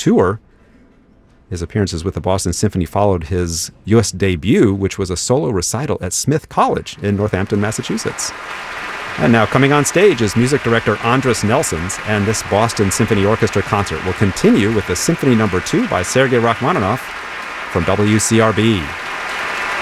tour. His appearances with the Boston Symphony followed his U.S. debut, which was a solo recital at Smith College in Northampton, Massachusetts. And now coming on stage is music director Andris Nelsons, and this Boston Symphony Orchestra concert will continue with the Symphony No. 2 by Sergei Rachmaninoff from WCRB.